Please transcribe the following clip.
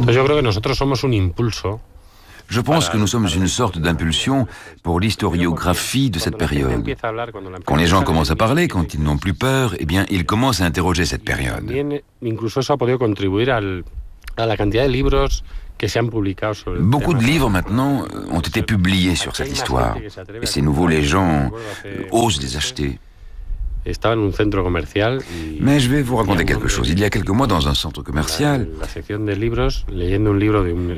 Je pense que nous sommes une sorte d'impulsion pour l'historiographie de cette période. Quand les gens commencent à parler, quand ils n'ont plus peur, eh bien, ils commencent à interroger cette période. Beaucoup de livres maintenant ont été publiés sur cette histoire. Et c'est nouveau, les gens osent les acheter. Mais je vais vous raconter quelque chose. Il y a quelques mois, dans un centre commercial,